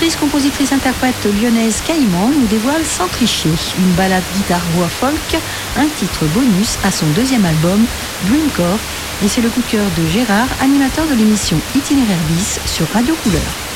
L'autrice, compositrice, interprète lyonnaise Caïman nous dévoile Sans tricher, une balade guitare-voix folk, un titre bonus à son deuxième album Dreamcore, et c'est le coup de cœur de Gérard, animateur de l'émission Itinéraire bis sur Radio Couleur.